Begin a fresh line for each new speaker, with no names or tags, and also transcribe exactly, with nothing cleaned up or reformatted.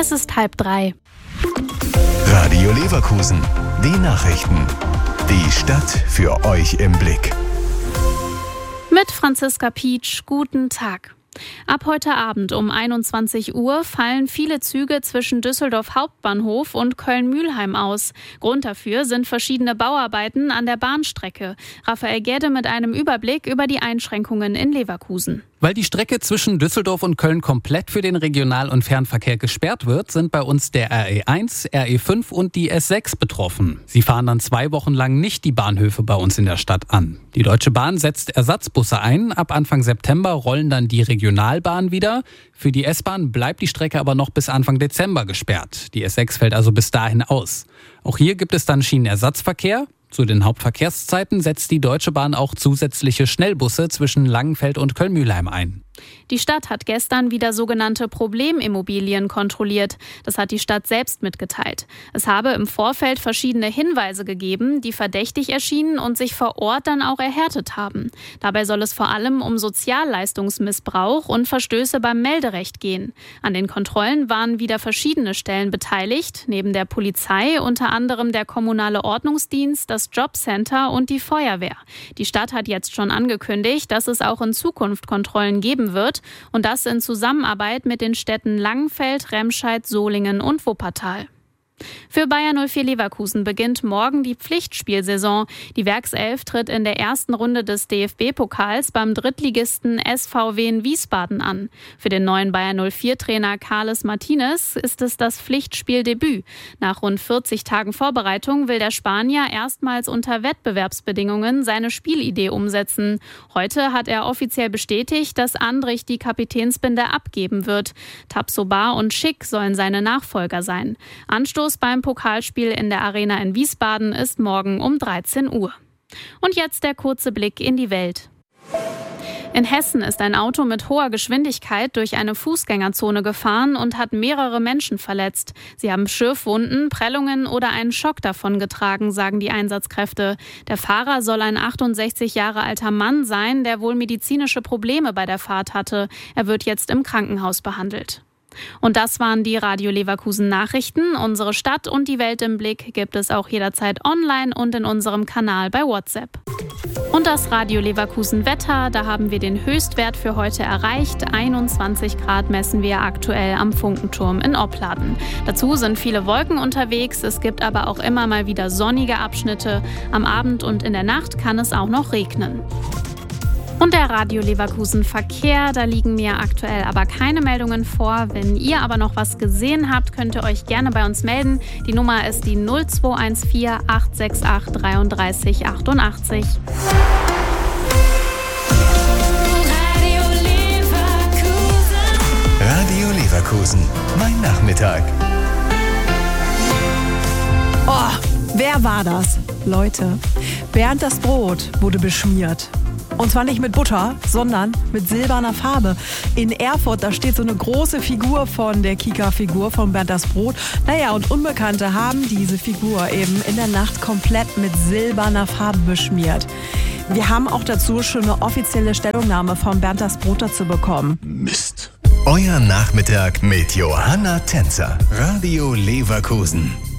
Es ist halb drei.
Radio Leverkusen, die Nachrichten. Die Stadt für euch im Blick.
Mit Franziska Pietsch, guten Tag. Ab heute Abend um einundzwanzig Uhr fallen viele Züge zwischen Düsseldorf Hauptbahnhof und Köln-Mülheim aus. Grund dafür sind verschiedene Bauarbeiten an der Bahnstrecke. Raphael Gerde mit einem Überblick über die Einschränkungen in Leverkusen.
Weil die Strecke zwischen Düsseldorf und Köln komplett für den Regional- und Fernverkehr gesperrt wird, sind bei uns der R E eins, R E fünf und die S sechs betroffen. Sie fahren dann zwei Wochen lang nicht die Bahnhöfe bei uns in der Stadt an. Die Deutsche Bahn setzt Ersatzbusse ein. Ab Anfang September rollen dann die Regionalbahnen wieder. Für die S-Bahn bleibt die Strecke aber noch bis Anfang Dezember gesperrt. Die S sechs fällt also bis dahin aus. Auch hier gibt es dann Schienenersatzverkehr. Zu den Hauptverkehrszeiten setzt die Deutsche Bahn auch zusätzliche Schnellbusse zwischen Langenfeld und Köln-Mülheim ein.
Die Stadt hat gestern wieder sogenannte Problemimmobilien kontrolliert. Das hat die Stadt selbst mitgeteilt. Es habe im Vorfeld verschiedene Hinweise gegeben, die verdächtig erschienen und sich vor Ort dann auch erhärtet haben. Dabei soll es vor allem um Sozialleistungsmissbrauch und Verstöße beim Melderecht gehen. An den Kontrollen waren wieder verschiedene Stellen beteiligt, neben der Polizei unter anderem der kommunale Ordnungsdienst, das Jobcenter und die Feuerwehr. Die Stadt hat jetzt schon angekündigt, dass es auch in Zukunft Kontrollen geben wird und das in Zusammenarbeit mit den Städten Langenfeld, Remscheid, Solingen und Wuppertal. Für Bayer null vier Leverkusen beginnt morgen die Pflichtspielsaison. Die Werkself tritt in der ersten Runde des D F B-Pokals beim Drittligisten S V W in Wiesbaden an. Für den neuen Bayer null vier Trainer Carles Martinez ist es das Pflichtspieldebüt. Nach rund vierzig Tagen Vorbereitung will der Spanier erstmals unter Wettbewerbsbedingungen seine Spielidee umsetzen. Heute hat er offiziell bestätigt, dass Andrich die Kapitänsbinde abgeben wird. Tapsoba und Schick sollen seine Nachfolger sein. Anstoß beim Pokalspiel in der Arena in Wiesbaden ist morgen um dreizehn Uhr. Und jetzt der kurze Blick in die Welt. In Hessen ist ein Auto mit hoher Geschwindigkeit durch eine Fußgängerzone gefahren und hat mehrere Menschen verletzt. Sie haben Schürfwunden, Prellungen oder einen Schock davongetragen, sagen die Einsatzkräfte. Der Fahrer soll ein achtundsechzig Jahre alter Mann sein, der wohl medizinische Probleme bei der Fahrt hatte. Er wird jetzt im Krankenhaus behandelt. Und das waren die Radio Leverkusen Nachrichten. Unsere Stadt und die Welt im Blick gibt es auch jederzeit online und in unserem Kanal bei WhatsApp. Und das Radio Leverkusen Wetter, da haben wir den Höchstwert für heute erreicht. einundzwanzig Grad messen wir aktuell am Funkenturm in Opladen. Dazu sind viele Wolken unterwegs, es gibt aber auch immer mal wieder sonnige Abschnitte. Am Abend und in der Nacht kann es auch noch regnen. Und der Radio Leverkusen Verkehr, da liegen mir aktuell aber keine Meldungen vor. Wenn ihr aber noch was gesehen habt, könnt ihr euch gerne bei uns melden. Die Nummer ist die null zwei eins vier acht sechs acht drei drei acht acht.
Radio Leverkusen. Radio Leverkusen, mein Nachmittag.
Oh, wer war das? Leute, Bernd das Brot wurde beschmiert. Und zwar nicht mit Butter, sondern mit silberner Farbe. In Erfurt, da steht so eine große Figur von der Kika-Figur von Bernd das Brot. Naja, und Unbekannte haben diese Figur eben in der Nacht komplett mit silberner Farbe beschmiert. Wir haben auch dazu schon eine offizielle Stellungnahme von Bernd das Brot dazu bekommen.
Mist. Euer Nachmittag mit Johanna Tänzer. Radio Leverkusen.